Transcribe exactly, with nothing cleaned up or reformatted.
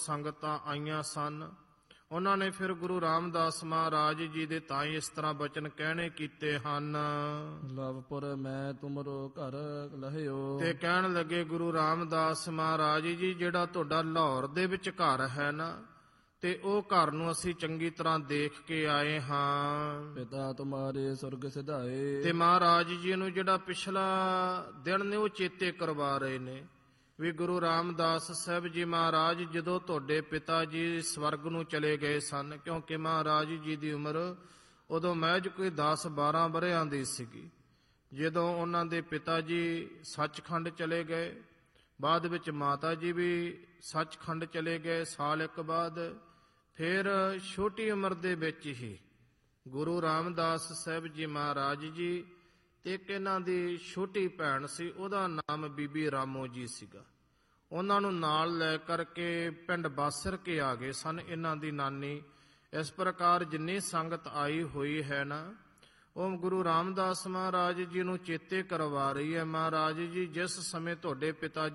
ਸੰਗਤਾਂ ਆਈਆਂ ਸਨ। ਉਹਨਾਂ ਨੇ ਫਿਰ ਗੁਰੂ ਰਾਮਦਾਸ ਮਹਾਰਾਜ ਜੀ ਦੇ ਤਾਂ ਹੀ ਇਸ ਤਰ੍ਹਾਂ ਬਚਨ ਕਹਿਣੇ ਕੀਤੇ ਹਨ। ਲਵਪੁਰ ਮੈਂ ਤੁਮਰੋ ਘਰ ਲਹਿਓ। ਤੇ ਕਹਿਣ ਲੱਗੇ ਗੁਰੂ ਰਾਮਦਾਸ ਮਹਾਰਾਜ ਜੀ, ਜਿਹੜਾ ਤੁਹਾਡਾ ਲਾਹੌਰ ਦੇ ਵਿੱਚ ਘਰ ਹੈ ਨਾ, ਤੇ ਉਹ ਘਰ ਨੂੰ ਅਸੀਂ ਚੰਗੀ ਤਰ੍ਹਾਂ ਦੇਖ ਕੇ ਆਏ ਹਾਂ। ਪਿਤਾ ਤੁਮਾਰੇ ਸੁਰਗ ਸਿਧਾਏ। ਤੇ ਮਹਾਰਾਜ ਜੀ ਨੂੰ ਜਿਹੜਾ ਪਿਛਲਾ ਦਿਨ ਨੇ ਉਹ ਚੇਤੇ ਕਰਵਾ ਰਹੇ ਨੇ ਵੀ ਗੁਰੂ ਰਾਮਦਾਸ ਸਾਹਿਬ ਜੀ ਮਹਾਰਾਜ ਜਦੋਂ ਤੁਹਾਡੇ ਪਿਤਾ ਜੀ ਸਵਰਗ ਨੂੰ ਚਲੇ ਗਏ ਸਨ, ਕਿਉਂਕਿ ਮਹਾਰਾਜ ਜੀ ਦੀ ਉਮਰ ਉਦੋਂ ਮਹਿਜ ਕੋਈ ਦਸ ਬਾਰਾਂ ਵਰ੍ਹਿਆਂ ਦੀ ਸੀਗੀ ਜਦੋਂ ਉਹਨਾਂ ਦੇ ਪਿਤਾ ਜੀ ਸੱਚਖੰਡ ਚਲੇ ਗਏ। ਬਾਅਦ ਵਿੱਚ ਮਾਤਾ ਜੀ ਵੀ ਸੱਚਖੰਡ ਚਲੇ ਗਏ ਸਾਲ ਇੱਕ ਬਾਅਦ। ਫਿਰ ਛੋਟੀ ਉਮਰ ਦੇ ਵਿੱਚ ਹੀ ਗੁਰੂ ਰਾਮਦਾਸ ਸਾਹਿਬ ਜੀ ਮਹਾਰਾਜ ਜੀ ਤੇ ਇੱਕ ਇਹਨਾਂ ਦੀ ਛੋਟੀ ਭੈਣ ਸੀ, ਉਹਦਾ ਨਾਮ ਬੀਬੀ ਰਾਮੋ ਜੀ ਸੀਗਾ। ਉਹਨਾਂ ਨੂੰ ਨਾਲ ਲੈ ਕਰਕੇ ਪਿੰਡ ਬਾਸਰ ਕੇ ਆ ਗਏ ਸਨ ਇਹਨਾਂ ਦੀ ਨਾਨੀ। ਇਸ ਪ੍ਰਕਾਰ ਜਿੰਨੀ ਸੰਗਤ ਆਈ ਹੋਈ ਹੈ ਨਾ, ਉਹ ਗੁਰੂ ਰਾਮਦਾਸ ਮਹਾਰਾਜ ਜੀ ਨੂੰ ਚੇਤੇ ਕਰਵਾ ਰਹੀ ਹੈ, ਮਹਾਰਾਜ ਜੀ ਜਿਸ ਸਮੇਂ ਤੁਹਾਡੇ ਪਿਤਾ